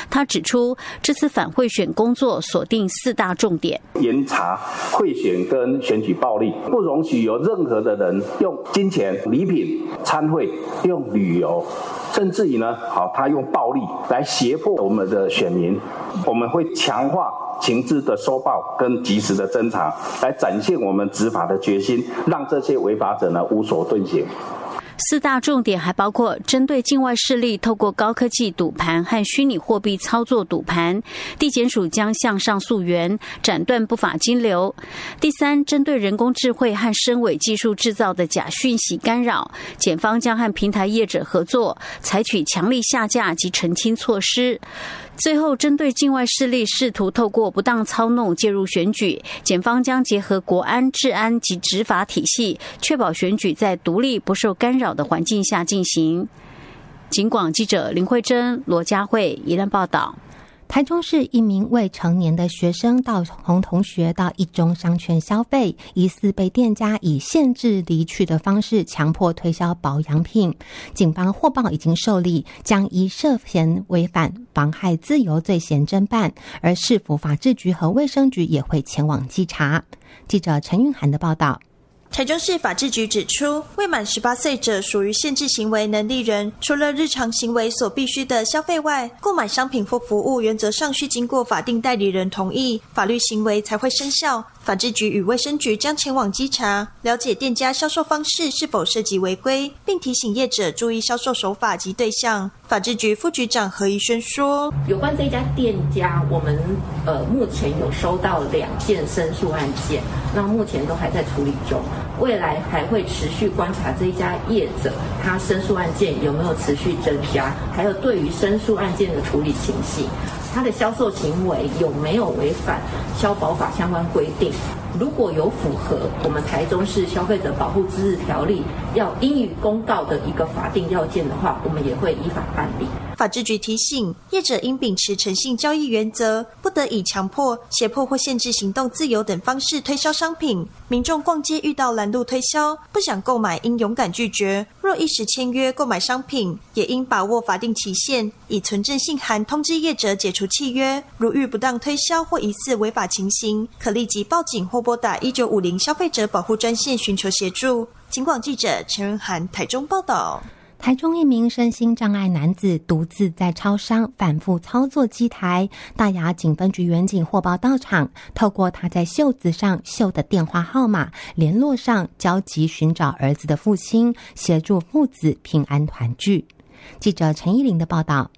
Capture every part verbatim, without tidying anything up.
他指出，这次反贿选工作锁定四大重点： 严查贿选跟选举暴力，不容许有任何的人用金钱、礼品、参会、用旅游，甚至于呢，好，他用暴力来胁迫我们的选民。我们会强化情资的收报跟及时的侦查，来展现我们执法的决心，让这些违法者呢无所遁形。 四大重点还包括针对境外势力透过高科技赌盘和虚拟货币操作赌盘，地检署将向上溯源，斩断不法金流。第三，针对人工智慧和深伪技术制造的假讯息干扰，检方将和平台业者合作，采取强力下架及澄清措施。最后，针对境外势力试图透过不当操弄介入选举，检方将结合国安、治安及执法体系，确保选举在独立不受干扰的环境下进行。警广记者林慧珍、罗佳慧宜兰报道。 台中市一名未成年的学生到同同学到一中商圈消费，疑似被店家以限制离去的方式强迫推销保养品。警方获报已经受理，将依涉嫌违反妨害自由罪嫌侦办，而市府法制局和卫生局也会前往稽查。记者陈韵涵的报道。 台中市法制局指出，未满十八岁者属于限制行为能力人，除了日常行为所必须的消费外，购买商品或服务原则上需经过法定代理人同意，法律行为才会生效。法制局与卫生局将前往稽查，了解店家销售方式是否涉及违规，并提醒业者注意销售手法及对象。法制局副局长何宜轩说：“ 有关这家店家，我们呃目前有收到两件申诉案件，那目前都还在处理中。未来还会持续观察这一家业者，他申诉案件有没有持续增加，还有对于申诉案件的处理情形。”他的销售行为有没有违反消保法相关规定？如果有符合我们台中市消费者保护自治条例要应予公告的一个法定要件的话，我们也会依法办理。 法制局提醒，业者应秉持诚信交易原则，不得以强迫、胁迫或限制行动自由等方式推销商品。民众逛街遇到拦路推销，不想购买应勇敢拒绝。若一时签约购买商品，也应把握法定期限，以存证信函通知业者解除契约。如遇不当推销或疑似违法情形，可立即报警或拨打一九五零消费者保护专线寻求协助。警广记者陈仁涵台中报道。 台中一名身心障碍男子独自在超商反复操作机台，大雅警分局员警获报到场，透过他在袖子上绣的电话号码联络上焦急寻找儿子的父亲，协助父子平安团聚。记者陈依玲的报道。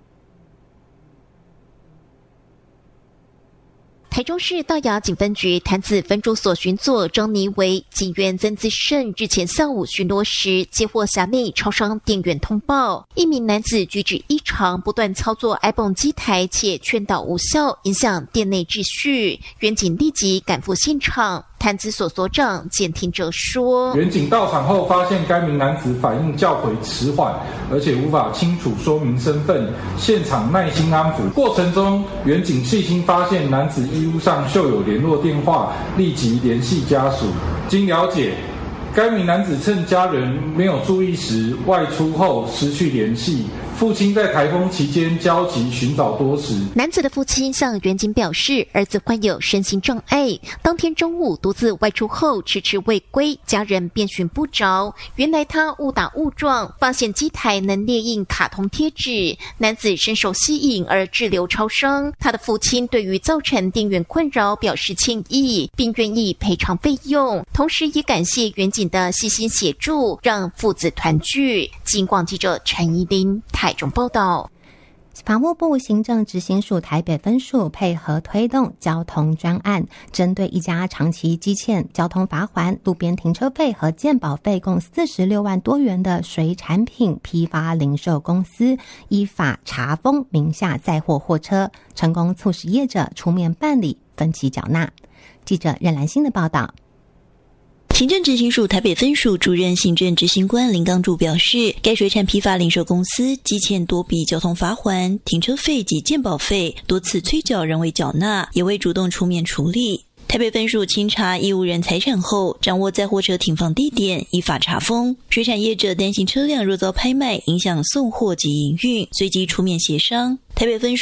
台中市大雅警分局潭子分驻所巡佐张尼维警员曾自胜日前上午巡逻时，接获辖内超商店员通报，一名男子举止异常，不断操作 iPhone 机台，且劝导无效，影响店内秩序。员警立即赶赴现场。潭子所所长简廷哲说， 员警到场后发现该名男子反应较为迟缓，而且无法清楚说明身份，现场耐心安抚过程中，员警细心发现男子衣物上绣有联络电话，立即联系家属。经了解，该名男子趁家人没有注意时外出后失去联系，父亲在台风期间焦急寻找多时。 男子的父亲向员警表示，儿子患有身心障碍，当天中午独自外出后迟迟未归，家人便寻不着。原来他误打误撞发现机台能列印卡通贴纸，男子深受吸引而滞留超商。他的父亲对于造成店员困扰表示歉意，并愿意赔偿费用，同时也感谢员警的细心协助，让父子团聚。警广记者陈依琳台中报道。 法务部行政执行署台北分署配合推动交通专案，针对一家长期积欠交通罚锾、路边停车费和健保费共四十六万多元的水产品批发零售公司，依法查封名下载货货车，成功促使业者出面办理分期缴纳。记者任兰心的报道。 行政执行署台北分署主任行政执行官林刚柱表示，该水产批发零售公司积欠多笔交通罚锾、停车费及健保费，多次催缴仍未缴纳，也未主动出面处理。台北分署清查义务人财产后，掌握载货车停放地点，依法查封。水产业者担心车辆若遭拍卖影响送货及营运，随即出面协商。台北分署